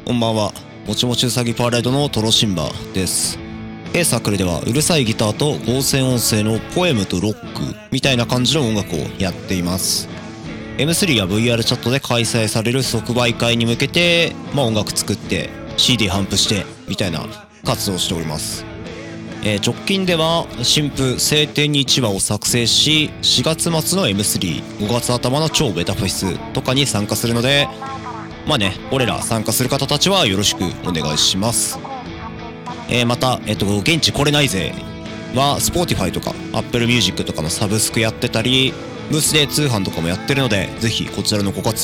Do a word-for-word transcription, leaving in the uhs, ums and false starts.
こんばんは。もちもちうさぎパレードのトロシンバです。A サークルではうるさいギターと合成音声のポエムとロックみたいな感じの音楽をやっています。エムスリー や ブイアール チャットで開催される即売会に向けて、まあ、音楽作って シーディー 頒布してみたいな活動をしております。えー、直近では新譜晴天にいちわを作成し、しがつ末の エムスリー、ごがつ頭の超ベタフェスとかに参加するので、まあね、俺ら参加する方たちはよろしくお願いします。えー、また、えっと、現地来れないぜは Spotify とか Apple Music とかのサブスクやってたり、ブースで通販とかもやってるので、ぜひこちらのご活用